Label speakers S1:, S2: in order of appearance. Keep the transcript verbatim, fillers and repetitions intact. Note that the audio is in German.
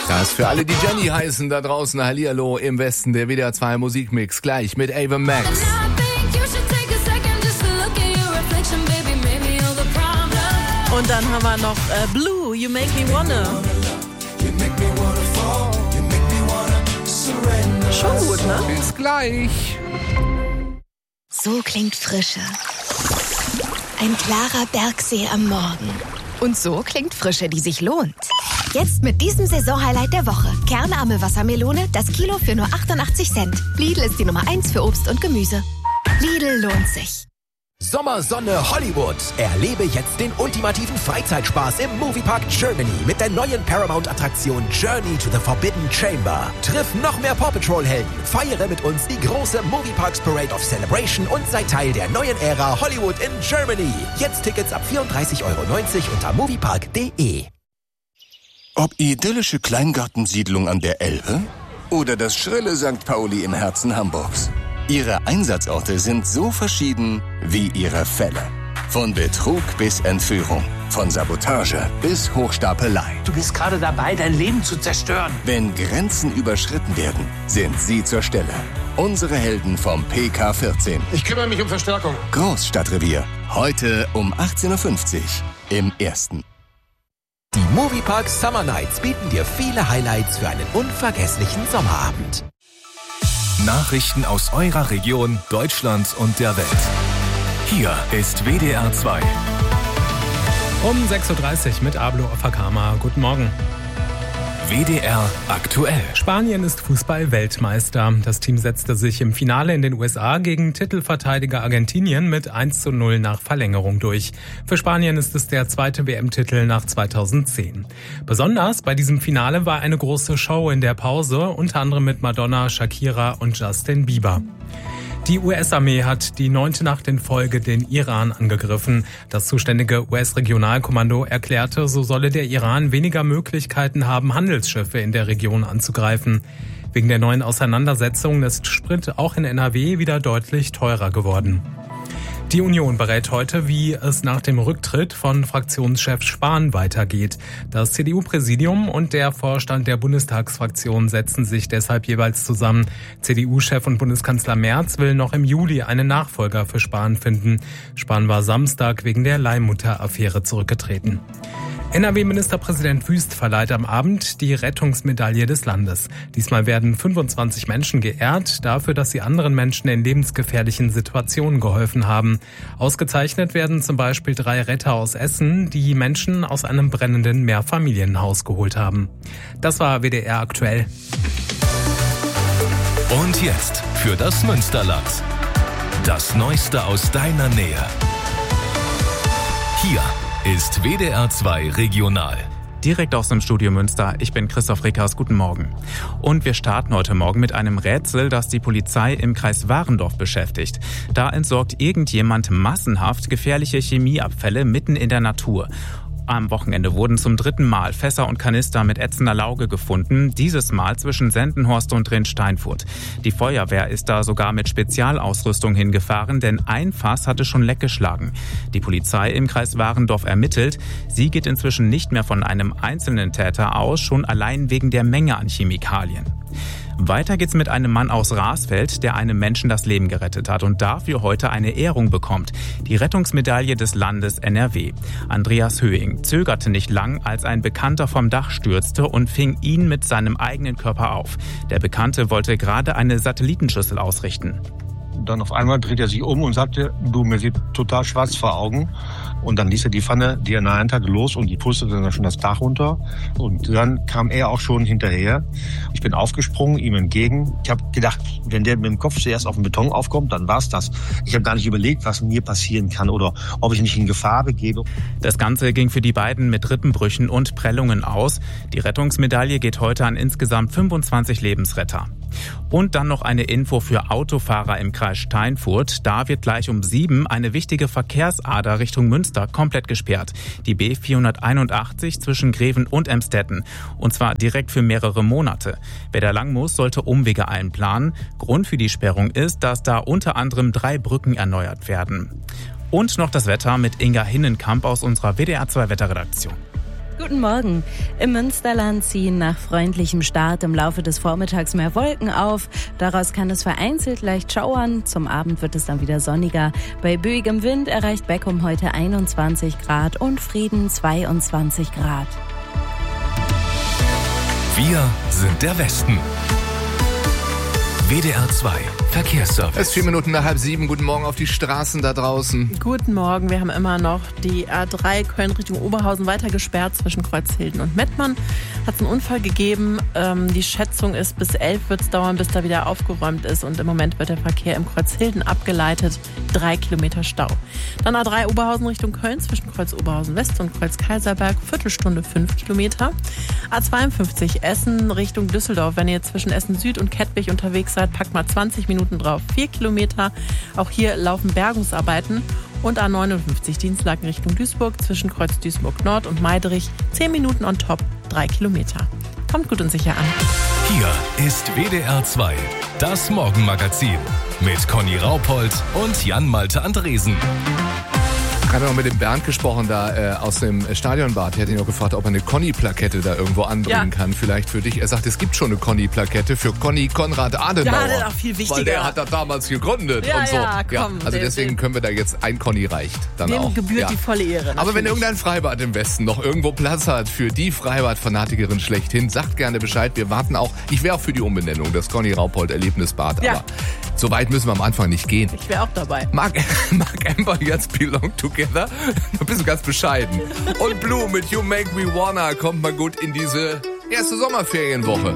S1: Das für alle, die Jenny heißen, da draußen Hallihallo im Westen, der W D R zwei Musikmix, gleich mit Ava Max.
S2: Und dann haben wir noch äh, Blue, You Make Me Wanna. Schon gut, ne?
S1: Bis gleich.
S3: So klingt Frische. Ein klarer Bergsee am Morgen. Und so klingt Frische, die sich lohnt. Jetzt mit diesem Saisonhighlight der Woche. Kernarme Wassermelone, das Kilo für nur achtundachtzig Cent. Lidl ist die Nummer eins für Obst und Gemüse. Lidl lohnt sich.
S4: Sommersonne Hollywood. Erlebe jetzt den ultimativen Freizeitspaß im Moviepark Germany mit der neuen Paramount-Attraktion Journey to the Forbidden Chamber. Triff noch mehr Paw Patrol-Helden, feiere mit uns die große Movieparks Parade of Celebration und sei Teil der neuen Ära Hollywood in Germany. Jetzt Tickets ab vierunddreißig Euro neunzig unter moviepark punkt de.
S5: Ob idyllische Kleingartensiedlung an der Elbe oder das schrille Sankt Pauli im Herzen Hamburgs. Ihre Einsatzorte sind so verschieden wie ihre Fälle. Von Betrug bis Entführung, von Sabotage bis Hochstapelei.
S6: Du bist gerade dabei, dein Leben zu zerstören.
S5: Wenn Grenzen überschritten werden, sind sie zur Stelle. Unsere Helden vom P K vierzehn.
S7: Ich kümmere mich um Verstärkung.
S5: Großstadtrevier. Heute um achtzehn Uhr fünfzig im Ersten.
S4: Die Moviepark Summer Nights bieten dir viele Highlights für einen unvergesslichen Sommerabend.
S8: Nachrichten aus eurer Region, Deutschlands und der Welt. Hier ist W D R zwei.
S9: Um sechs Uhr dreißig mit Ablo Afakama. Guten Morgen.
S8: W D R aktuell.
S9: Spanien ist Fußball-Weltmeister. Das Team setzte sich im Finale in den U S A gegen Titelverteidiger Argentinien mit eins zu null nach Verlängerung durch. Für Spanien ist es der zweite W M-Titel nach zweitausendzehn. Besonders bei diesem Finale war eine große Show in der Pause, unter anderem mit Madonna, Shakira und Justin Bieber. Die U S-Armee hat die neunte Nacht in Folge den Iran angegriffen. Das zuständige U S-Regionalkommando erklärte, so solle der Iran weniger Möglichkeiten haben, Handelsschiffe in der Region anzugreifen. Wegen der neuen Auseinandersetzungen ist Sprit auch in N R W wieder deutlich teurer geworden. Die Union berät heute, wie es nach dem Rücktritt von Fraktionschef Spahn weitergeht. Das C D U-Präsidium und der Vorstand der Bundestagsfraktion setzen sich deshalb jeweils zusammen. C D U-Chef und Bundeskanzler Merz will noch im Juli einen Nachfolger für Spahn finden. Spahn war Samstag wegen der Leihmutter-Affäre zurückgetreten. N R W-Ministerpräsident Wüst verleiht am Abend die Rettungsmedaille des Landes. Diesmal werden fünfundzwanzig Menschen geehrt, dafür, dass sie anderen Menschen in lebensgefährlichen Situationen geholfen haben. Ausgezeichnet werden zum Beispiel drei Retter aus Essen, die Menschen aus einem brennenden Mehrfamilienhaus geholt haben. Das war W D R aktuell.
S8: Und jetzt für das Münsterland. Das Neueste aus deiner Nähe. Hier ist W D R zwei Regional.
S10: Direkt aus dem Studio Münster. Ich bin Christoph Rickers. Guten Morgen. Und wir starten heute Morgen mit einem Rätsel, das die Polizei im Kreis Warendorf beschäftigt. Da entsorgt irgendjemand massenhaft gefährliche Chemieabfälle mitten in der Natur. Am Wochenende wurden zum dritten Mal Fässer und Kanister mit ätzender Lauge gefunden, dieses Mal zwischen Sendenhorst und Rheinsteinfurt. Die Feuerwehr ist da sogar mit Spezialausrüstung hingefahren, denn ein Fass hatte schon Leck geschlagen. Die Polizei im Kreis Warendorf ermittelt. Sie geht inzwischen nicht mehr von einem einzelnen Täter aus, schon allein wegen der Menge an Chemikalien. Weiter geht's mit einem Mann aus Rasfeld, der einem Menschen das Leben gerettet hat und dafür heute eine Ehrung bekommt. Die Rettungsmedaille des Landes N R W. Andreas Höing zögerte nicht lang, als ein Bekannter vom Dach stürzte und fing ihn mit seinem eigenen Körper auf. Der Bekannte wollte gerade eine Satellitenschüssel ausrichten.
S11: Dann auf einmal dreht er sich um und sagte, du, mir wird total schwarz vor Augen. Und dann ließ er die Pfanne, die er in der Hand hatte, los und die pustete dann schon das Dach runter. Und dann kam er auch schon hinterher. Ich bin aufgesprungen, ihm entgegen. Ich habe gedacht, wenn der mit dem Kopf zuerst auf den Beton aufkommt, dann war's das. Ich habe gar nicht überlegt, was mir passieren kann oder ob ich mich in Gefahr begebe.
S10: Das Ganze ging für die beiden mit Rippenbrüchen und Prellungen aus. Die Rettungsmedaille geht heute an insgesamt fünfundzwanzig Lebensretter. Und dann noch eine Info für Autofahrer im Kreis Steinfurt. Da wird gleich um sieben eine wichtige Verkehrsader Richtung Münster komplett gesperrt. Die B vierhunderteinundachtzig zwischen Greven und Emstetten. Und zwar direkt für mehrere Monate. Wer da lang muss, sollte Umwege einplanen. Grund für die Sperrung ist, dass da unter anderem drei Brücken erneuert werden. Und noch das Wetter mit Inga Hinnenkamp aus unserer W D R zwei Wetterredaktion.
S2: Guten Morgen. Im Münsterland ziehen nach freundlichem Start im Laufe des Vormittags mehr Wolken auf. Daraus kann es vereinzelt leicht schauern. Zum Abend wird es dann wieder sonniger. Bei böigem Wind erreicht Beckum heute einundzwanzig Grad und Frieden zweiundzwanzig Grad.
S8: Wir sind der Westen. W D R zwei Verkehrsservice.
S1: Es ist vier Minuten nach halb sieben. Guten Morgen auf die Straßen da draußen.
S2: Guten Morgen. Wir haben immer noch die A drei Köln Richtung Oberhausen weiter gesperrt zwischen Kreuzhilden und Mettmann. Hat es einen Unfall gegeben. Ähm, die Schätzung ist, bis elf wird es dauern, bis da wieder aufgeräumt ist. Und im Moment wird der Verkehr im Kreuzhilden abgeleitet. Drei Kilometer Stau. Dann A drei Oberhausen Richtung Köln zwischen Kreuz Oberhausen West und Kreuz Kaiserberg. Viertelstunde fünf Kilometer. A zweiundfünfzig Essen Richtung Düsseldorf. Wenn ihr zwischen Essen Süd und Kettwig unterwegs seid, packt mal zwanzig Minuten drauf. Vier Kilometer. Auch hier laufen Bergungsarbeiten. Und A neunundfünfzig Dienstlaken Richtung Duisburg zwischen Kreuz Duisburg Nord und Meiderich. Zehn Minuten on top. Drei Kilometer. Kommt gut und sicher an.
S8: Hier ist W D R zwei, das Morgenmagazin mit Conny Raupold und Jan-Malte Andresen.
S1: Ich habe noch mit dem Bernd gesprochen, da äh, aus dem Stadionbad. Er hat ihn auch gefragt, ob er eine Conny-Plakette da irgendwo anbringen ja. kann. Vielleicht für dich. Er sagt, es gibt schon eine Conny-Plakette für Conny Konrad Adenauer.
S2: Ja, das ist auch viel wichtiger.
S1: Weil der hat das damals gegründet
S2: ja,
S1: und so.
S2: Ja, komm,
S1: ja, also deswegen
S2: den,
S1: können wir da jetzt ein Conny reicht. Dann
S2: dem
S1: auch.
S2: gebührt
S1: ja.
S2: die volle Ehre. Natürlich.
S1: Aber wenn irgendein Freibad im Westen noch irgendwo Platz hat für die Freibad-Fanatikerin schlechthin, sagt gerne Bescheid. Wir warten auch. Ich wäre auch für die Umbenennung, das Conny Raupold Erlebnisbad.
S2: Ja.
S1: Aber so weit müssen wir am Anfang nicht gehen.
S2: Ich wäre auch dabei.
S1: Mark, Mark Amber jetzt Belong Together. Ein bisschen ganz bescheiden. Und Blue mit You Make Me Wanna kommt mal gut in diese erste Sommerferienwoche.